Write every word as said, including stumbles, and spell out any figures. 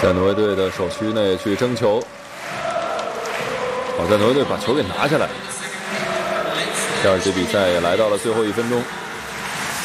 在挪威队的首区内去争球，好在挪威队把球给拿下来。第二节比赛也来到了最后一分钟。